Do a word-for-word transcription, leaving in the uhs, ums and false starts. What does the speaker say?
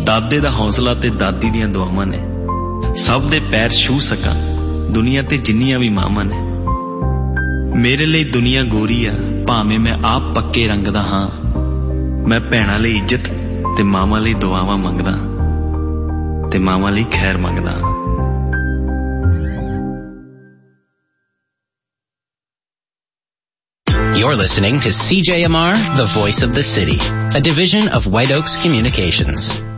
ਦਾਦੇ ਦਾ ਹੌਸਲਾ ਤੇ ਦਾਦੀ ਦੀਆਂ ਦੁਆਵਾਂ ਨੇ। ਸਭ ਦੇ ਪੈਰ ਛੂਹ ਸਕਾਂ ਦੁਨੀਆ ਤੇ ਜਿੰਨੀਆਂ ਵੀ ਮਾਵਾਂ ਨੇ। ਮੇਰੇ ਲਈ ਦੁਨੀਆ ਗੋਰੀ ਆ ਭਾਵੇਂ ਮੈਂ ਆਪ ਪੱਕੇ ਰੰਗ ਦਾ ਹਾਂ। ਮੈਂ ਭੈਣਾਂ ਲਈ ਇੱਜ਼ਤ ਤੇ ਮਾਵਾਂ ਲਈ ਦੁਆਵਾਂ ਮੰਗਦਾ ਤੇ ਮਾਵਾਂ ਲਈ ਖੈਰ ਮੰਗਦਾ। You're listening to C J M R, the voice of the city, a division of White Oaks Communications.